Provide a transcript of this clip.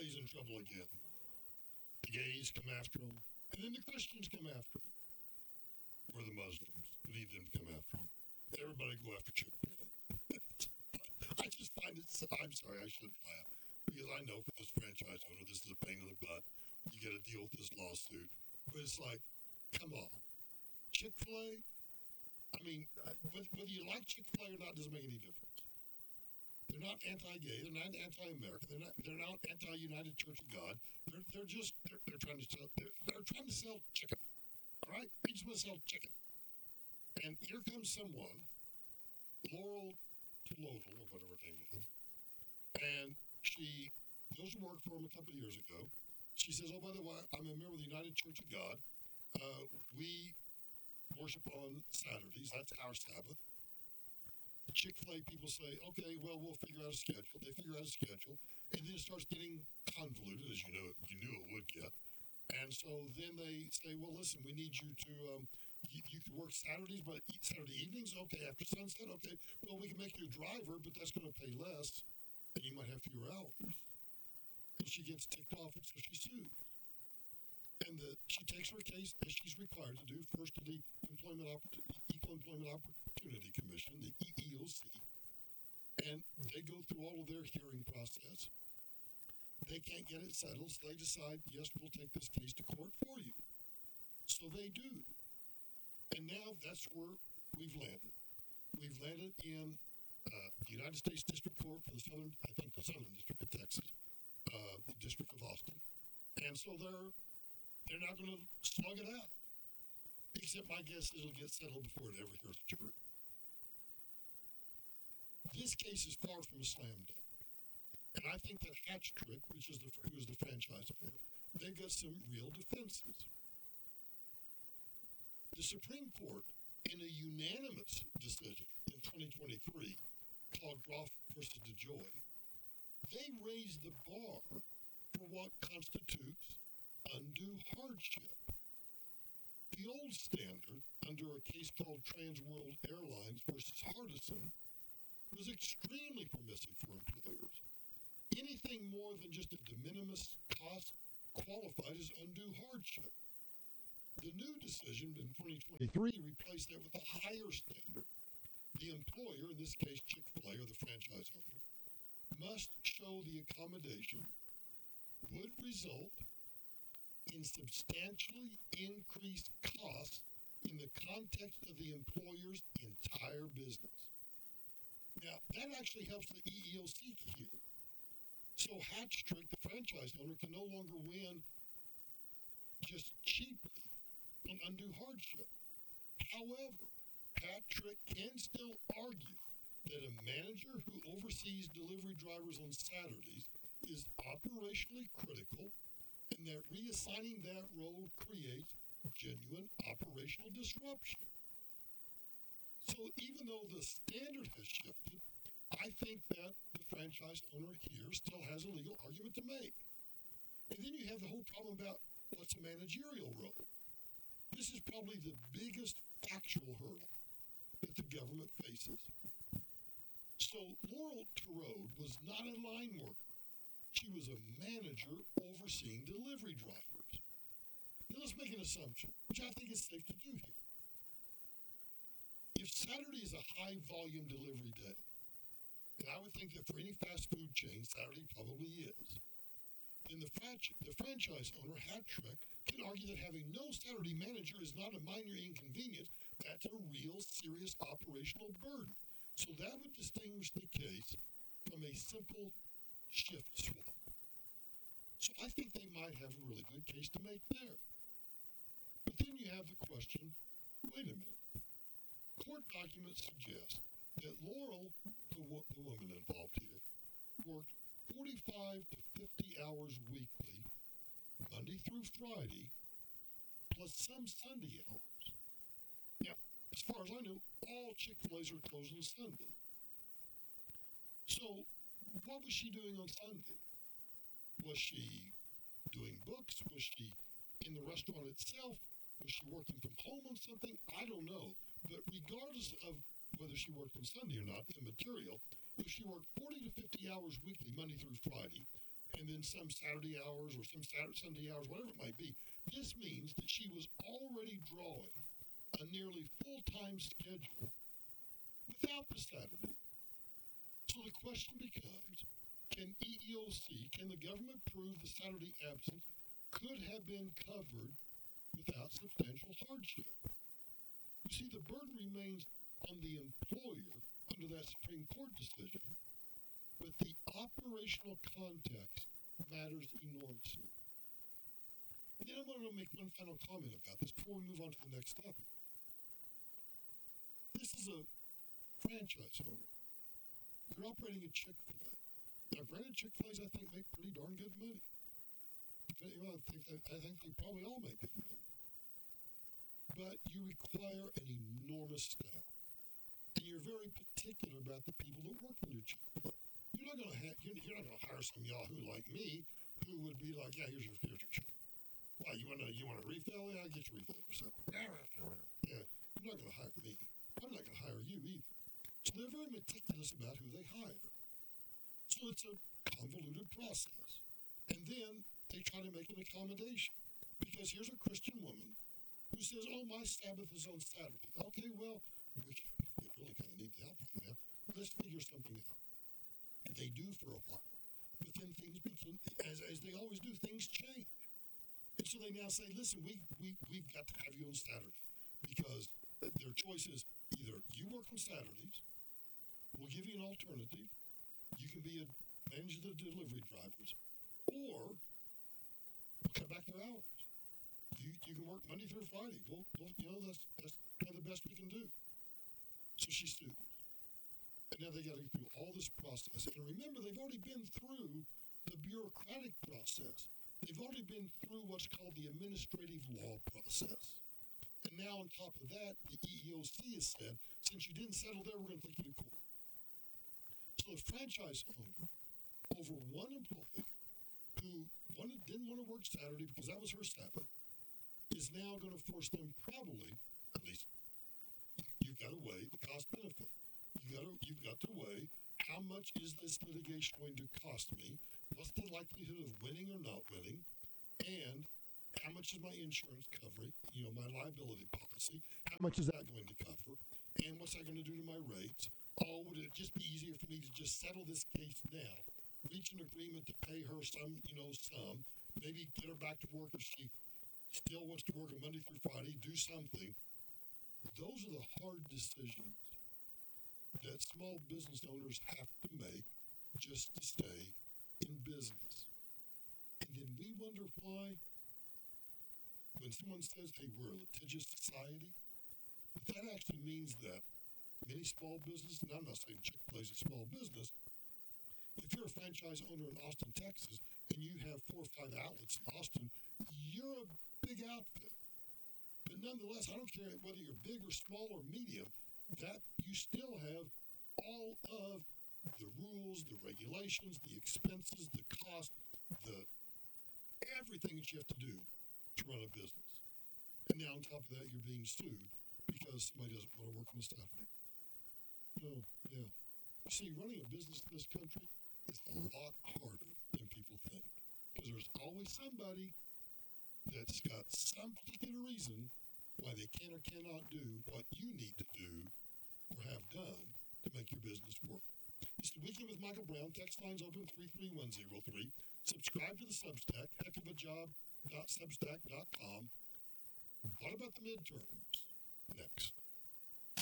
Chick-fil-A's in trouble again. The gays come after them, and then the Christians come after them. Or the Muslims. We need them to come after them. Everybody go after Chick-fil-A. I just find it, I'm sorry, I shouldn't laugh. Because I know for this franchise owner, this is a pain in the butt. You got to deal with this lawsuit. But it's like, come on. Chick-fil-A, I mean, whether you like Chick-fil-A or not doesn't make any difference. They're not anti-gay. They're not anti-American. They're not anti-United Church of God. They're trying to sell. They're trying to sell chicken. All right, they just want to sell chicken. And here comes someone, Laurel Tolodal, or whatever her name is, and she goes to work for him a couple of years ago. She says, "Oh, by the way, I'm a member of the United Church of God. We worship on Saturdays. That's our Sabbath." The Chick-fil-A people say, "Okay, well, we'll figure out a schedule." They figure out a schedule, and then it starts getting convoluted, as you knew it would get. And so then they say, "Well, listen, we need you to, you can work Saturdays, but Saturday evenings, okay, after sunset, okay. Well, we can make you a driver, but that's going to pay less, and you might have fewer hours." And she gets ticked off, and so she sues. And she takes her case, as she's required to do, first to the Equal Employment Opportunity Commission, the EEOC, and they go through all of their hearing process. They can't get it settled, so they decide, yes, we'll take this case to court for you. So they do. And now that's where we've landed. We've landed in the United States District Court for the Southern District of Texas, the District of Austin. And so they're not going to slug it out. Except my guess is it'll get settled before it ever hears a jury. This case is far from a slam dunk. And I think that Hatch-Trick, who is the franchise owner, they've got some real defenses. The Supreme Court, in a unanimous decision in 2023 called Groff versus DeJoy, they raised the bar for what constitutes undue hardship. The old standard, under a case called Trans World Airlines versus Hardison, was extremely permissive for employers. Anything more than just a de minimis cost qualified as undue hardship. The new decision in 2023 replaced that with a higher standard. The employer, in this case Chick-fil-A or the franchise owner, must show the accommodation would result in substantially increased costs in the context of the employer's entire business. Now, that actually helps the EEOC here. So Hatch-Trick, the franchise owner, can no longer win just cheaply on undue hardship. However, Hatch-Trick can still argue that a manager who oversees delivery drivers on Saturdays is operationally critical and that reassigning that role creates genuine operational disruption. So even though the standard has shifted, I think that the franchise owner here still has a legal argument to make. And then you have the whole problem about what's a managerial role. This is probably the biggest factual hurdle that the government faces. So Laurel Tolodal was not a line worker. She was a manager overseeing delivery drivers. Now let's make an assumption, which I think is safe to do here. If Saturday is a high-volume delivery day, and I would think that for any fast food chain, Saturday probably is, then the franchise owner, Hatch-Trick, can argue that having no Saturday manager is not a minor inconvenience. That's a real serious operational burden. So that would distinguish the case from a simple shift swap. So I think they might have a really good case to make there. But then you have the question, wait a minute. Court documents suggest that Laurel, the woman involved here, worked 45 to 50 hours weekly, Monday through Friday, plus some Sunday hours. Now, as far as I know, all Chick-fil-A's are closed on Sunday. So, what was she doing on Sunday? Was she doing books? Was she in the restaurant itself? Was she working from home on something? I don't know. But regardless of whether she worked on Sunday or not, immaterial, if she worked 40 to 50 hours weekly, Monday through Friday, and then some Saturday hours or some Sunday hours, whatever it might be. This means that she was already drawing a nearly full-time schedule without the Saturday. So the question becomes, can EEOC, can the government prove the Saturday absence could have been covered without substantial hardship? You see, the burden remains on the employer under that Supreme Court decision, but the operational context matters enormously. And then I want to make one final comment about this before we move on to the next topic. This is a franchise owner. You're operating a Chick-fil-A. Now, granted, Chick-fil-A's, I think, make pretty darn good money. I think they probably all make good money. But you require an enormous staff. And you're very particular about the people that work in your Chick-fil-A. You're not going to hire some yahoo like me who would be like, yeah, here's your chicken. Why, you want a refill? Yeah, I'll get your refill yourself. Yeah, you're not going to hire me. I'm not going to hire you either. So they're very meticulous about who they hire. So it's a convoluted process. And then they try to make an accommodation. Because here's a Christian woman who says, oh, my Sabbath is on Saturday. Okay, well, we really kind of need the help right now. Let's figure something out. And they do for a while. But then things begin, as they always do, things change. And so they now say, listen, we've got to have you on Saturday. Because their choice is either you work on Saturdays, we'll give you an alternative, you can manage the delivery drivers, or we'll cut back your hours. You can work Monday through Friday. Well, that's kind of the best we can do. So she sues. And now they got to go through all this process. And remember, they've already been through the bureaucratic process. They've already been through what's called the administrative law process. And now on top of that, the EEOC has said, since you didn't settle there, we're going to take you to court. So the franchise owner, over one employee who didn't want to work Saturday because that was her Sabbath, is now going to force them probably, at least, you've got to weigh the cost benefit. You've got to weigh how much is this litigation going to cost me? What's the likelihood of winning or not winning? And how much is my insurance covering? My liability policy. How much is that going to cover? And what's that going to do to my rates? Oh, would it just be easier for me to just settle this case now? Reach an agreement to pay her some. Maybe get her back to work if she still wants to work on Monday through Friday. Do something. Those are the hard decisions that small business owners have to make just to stay in business. And then we wonder why, when someone says, hey, we're a litigious society, that actually means that many small businesses, and I'm not saying Chick-fil-A is a small business, if you're a franchise owner in Austin, Texas, and you have 4 or 5 outlets in Austin, you're a big outfit. But nonetheless, I don't care whether you're big or small or medium, that you still have all of the rules, the regulations, the expenses, the cost, everything that you have to do to run a business. And now on top of that, you're being sued because somebody doesn't want to work on a Saturday. Yeah. You see, running a business in this country is a lot harder than people think. Because there's always somebody that's got some particular reason why they can or cannot do what you need to do or have done to make your business work. It's the Weekend with Michael Brown. Text lines open 33103. Subscribe to the Substack, heckofajob.substack.com. What about the midterms? Next.